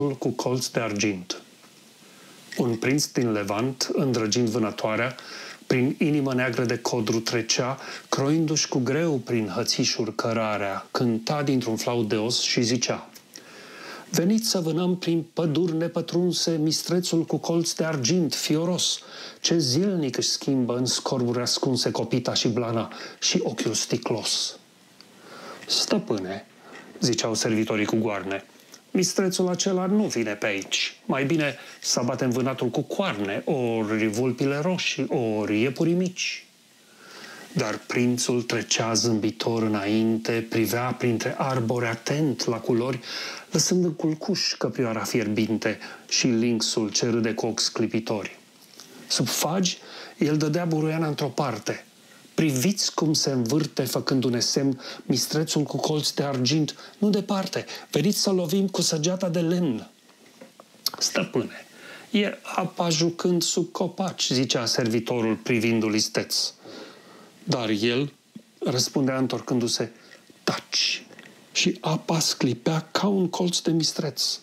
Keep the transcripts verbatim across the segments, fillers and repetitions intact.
cu colț de argint. Un prinț din Levant, îndrăgind vânătoarea, prin inimă neagră de codru trecea, croindu-și cu greu prin hățișuri cărarea, cânta dintr-un flaut de os și zicea: veniți să vânăm prin păduri nepătrunse mistrețul cu colț de argint fioros, ce zilnic își schimbă în scorburi ascunse copita și blana și ochiul sticlos. Stăpâne, ziceau servitorii cu goarne, mistrețul acela nu vine pe aici. Mai bine să abatem vânatul cu coarne, ori vulpile roșii, ori iepurii mici. Dar prințul trecea zâmbitor înainte, privea printre arbori atent la culori, lăsând în culcuș căprioara fierbinte și lynxul ce râde cu ochi sclipitori. Sub fagi, el dădea buruiana într-o parte. Priviți cum se învârte, făcându-ne semn, mistrețul cu colț de argint, nu departe, veniți să lovim cu săgeata de lemn. Stăpâne, e apa jucând sub copaci, zicea servitorul privindu-l isteț. Dar el răspundea întorcându-se: taci! Și apa sclipea ca un colț de mistreț.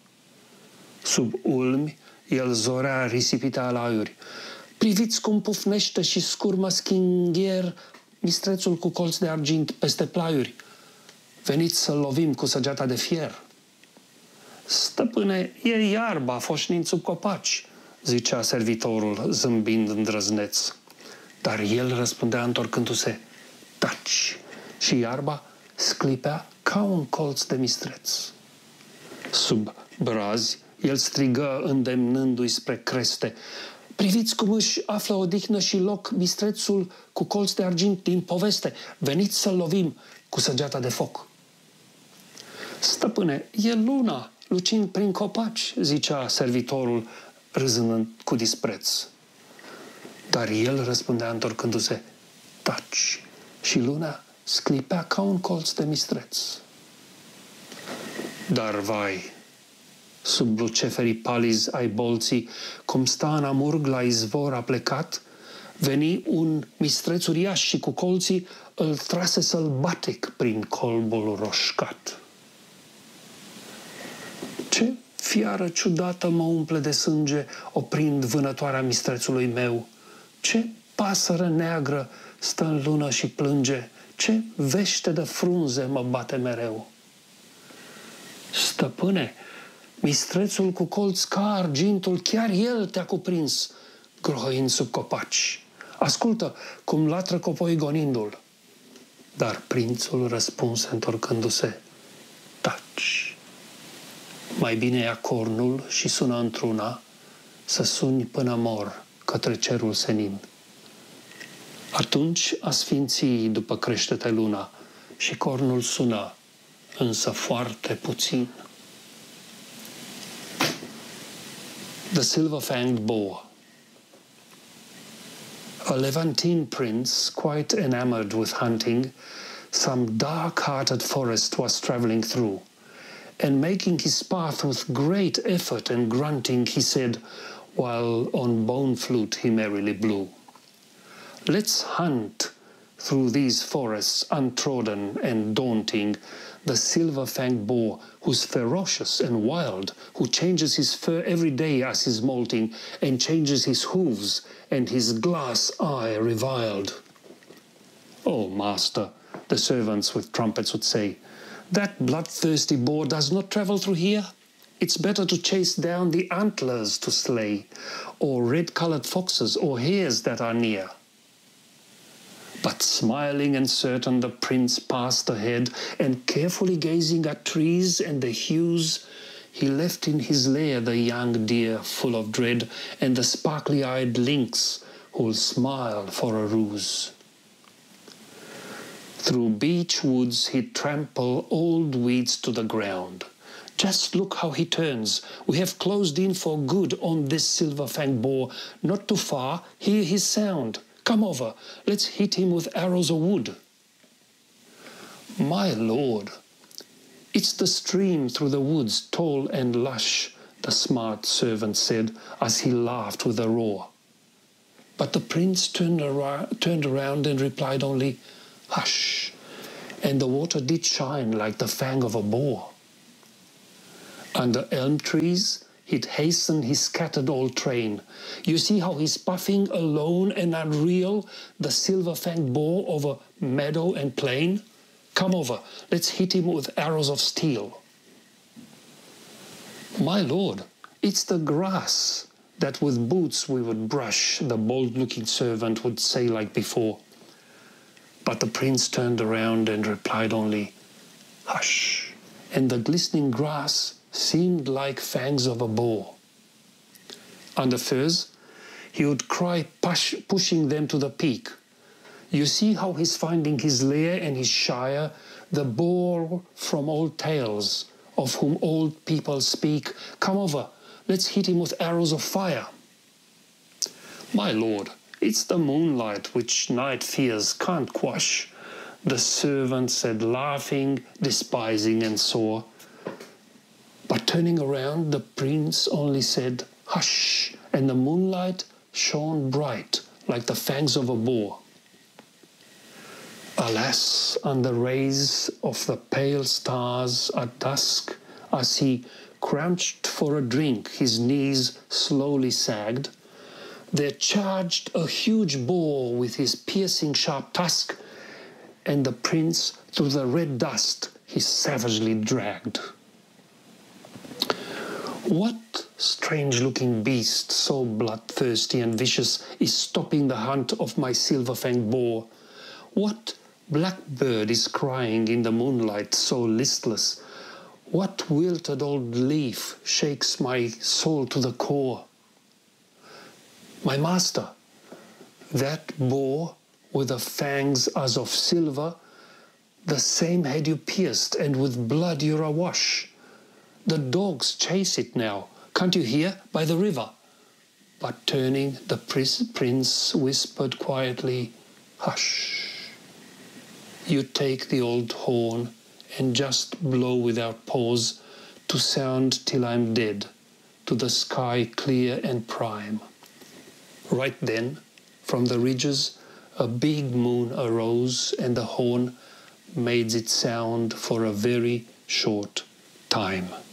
Sub ulmi, el zorea risipite alaiuri. Priviți cum pufnește și scurmă schinghier mistrețul cu colț de argint peste plaiuri. Veniți să-l lovim cu săgeata de fier. Stăpâne, e iarba foșnind sub copaci, zicea servitorul zâmbind îndrăzneț. Dar el răspundea întorcându-se: taci! Și iarba sclipea ca un colț de mistreț. Sub brazi, el strigă îndemnându-i spre creste: priviți cum își află odihnă și loc mistrețul cu colț de argint din poveste. Veniți să-l lovim cu săgeata de foc. Stăpâne, e luna, lucind prin copaci, zicea servitorul, râzând cu dispreț. Dar el răspundea întorcându-se: taci! Și luna sclipea ca un colț de mistreț. Dar vai, sub luceferii palizi ai bolții, cum sta în amurg la izvor a plecat, veni un mistreț uriaș și cu colții îl trase sălbatic prin colbul roșcat. Ce fiară ciudată mă umple de sânge oprind vânătoarea mistrețului meu? Ce pasăre neagră stă în lună și plânge? Ce vește de frunze mă bate mereu? Stăpâne, mistrețul cu colț ca argintul, chiar el te-a cuprins, grohăind sub copaci. Ascultă cum latră copoi gonindu-l. Dar prințul răspunse întorcându-se: taci! Mai bine ia cornul și sună într-una, să suni până mor către cerul senin. Atunci a sfinții după crește-te luna și cornul sună, însă foarte puțin. The Silver-Fanged Boar. A Levantine prince, quite enamored with hunting, some dark-hearted forest was travelling through, and making his path with great effort and grunting, he said, while on bone flute he merrily blew, let's hunt through these forests untrodden and daunting the silver-fanged boar, who's ferocious and wild, who changes his fur every day as he's molting, and changes his hooves and his glass eye reviled. Oh, master, the servants with trumpets would say, that bloodthirsty boar does not travel through here. It's better to chase down the antlers to slay, or red-colored foxes, or hares that are near. But smiling and certain the prince passed ahead, and carefully gazing at trees and the hues, he left in his lair the young deer full of dread, and the sparkly-eyed lynx who'll smile for a ruse. Through beech woods he'd trample old weeds to the ground. Just look how he turns. We have closed in for good on this silver-fanged boar. Not too far, hear his sound. Come over, let's hit him with arrows of wood. My lord, it's the stream through the woods, tall and lush, the smart servant said, as he laughed with a roar. But the prince turned, ar turned around and replied only, hush, and the water did shine like the fang of a boar. Under elm trees, he'd hasten his scattered old train. You see how he's puffing alone and unreal, the silver-fanged boar over meadow and plain? Come over, let's hit him with arrows of steel. My lord, it's the grass that with boots we would brush, the bold-looking servant would say like before. But the prince turned around and replied only, hush, and the glistening grass seemed like fangs of a boar. Under firs, he would cry, push, pushing them to the peak. You see how he's finding his lair and his shire, the boar from old tales, of whom old people speak. Come over, let's hit him with arrows of fire. My lord, it's the moonlight which night fears can't quash, the servant said, laughing, despising and sore. But turning around, the prince only said, hush, and the moonlight shone bright like the fangs of a boar. Alas, under rays of the pale stars at dusk, as he crouched for a drink, his knees slowly sagged, there charged a huge boar with his piercing sharp tusk, and the prince through the red dust he savagely dragged. What strange-looking beast, so bloodthirsty and vicious, is stopping the hunt of my silver-fanged boar? What blackbird is crying in the moonlight so listless? What wilted old leaf shakes my soul to the core? My master, that boar with the fangs as of silver, the same had you pierced, and with blood you're awash. The dogs chase it now, can't you hear, by the river? But turning, the prince whispered quietly, hush. You take the old horn and just blow without pause, to sound till I'm dead, to the sky clear and prime. Right then, from the ridges, a big moon arose, and the horn made its sound for a very short time.